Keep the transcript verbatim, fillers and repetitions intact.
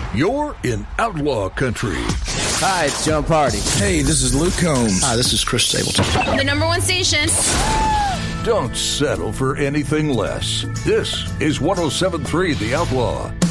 You're in Outlaw Country. Hi, it's John Party. Hey, this is Luke Combs. Hi, this is Chris Stapleton. The number one station. Don't settle for anything less. This is one oh seven point three The Outlaw.